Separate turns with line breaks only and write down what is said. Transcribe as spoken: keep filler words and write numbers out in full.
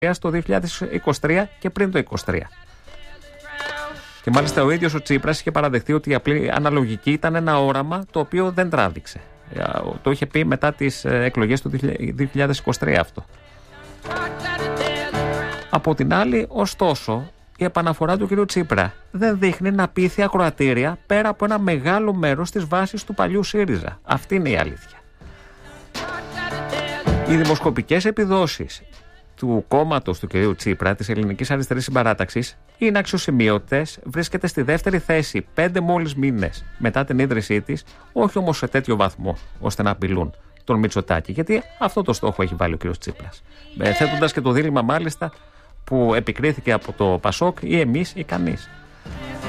στο δύο χιλιάδες είκοσι τρία και πριν το είκοσι τρία. Και μάλιστα ο ίδιος ο Τσίπρας είχε παραδεχτεί ότι η απλή αναλογική ήταν ένα όραμα το οποίο δεν τράβηξε. Το είχε πει μετά τις εκλογές του δύο χιλιάδες είκοσι τρία αυτό. Από την άλλη, ωστόσο, η επαναφορά του κ. Τσίπρα δεν δείχνει να πείθει ακροατήρια πέρα από ένα μεγάλο μέρος της βάσης του παλιού ΣΥΡΙΖΑ. Αυτή είναι η αλήθεια. Οι δημοσκοπικές επιδόσεις του κόμματος του κ. Τσίπρα, της Ελληνικής Αριστερής Συμπαράταξης, είναι αξιοσημείωτες, βρίσκεται στη δεύτερη θέση πέντε μόλις μήνες μετά την ίδρυσή της, όχι όμως σε τέτοιο βαθμό ώστε να απειλούν τον Μητσοτάκη, γιατί αυτό το στόχο έχει βάλει ο κ. Τσίπρας. Ε, θέτοντας και το δίλημμα μάλιστα που επικρίθηκε από το Πασόκ, ή εμείς ή κανείς.